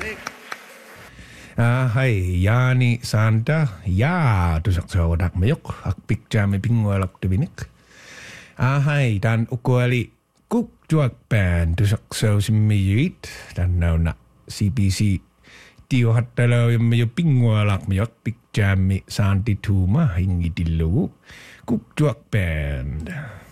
Hai, Jaani Santa. Ja, du sagst ja, dak mayok. Ak picture me pingualak de binik. Hai, dan ukuali kuk juak band. Du sagst so simiyuit. Dan now na CBC. Tio hattalo yung mayo pingualak mayok. Picture me Santi Tuma hingi dilu. Kuk juak band.